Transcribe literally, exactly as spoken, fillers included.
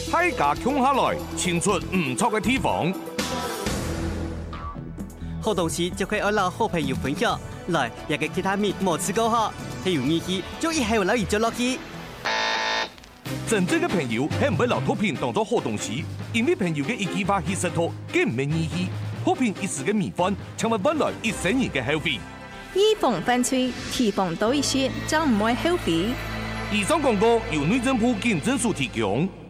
大家共下來，清出唔錯嘅地方。 好東西就可以攞好朋友分享，來也給其他人冇吃過哈，還有義氣就一係我老姨就落去。 真正嘅朋友係唔會攞毒品當作好東西，因為朋友嘅一句話去識透，佢唔係義氣。毒品一時嘅迷幻，請勿換來一生人嘅後悔。 以防犯罪，提防多一些，將唔會後悔。 以上廣告由內政部警政署提供。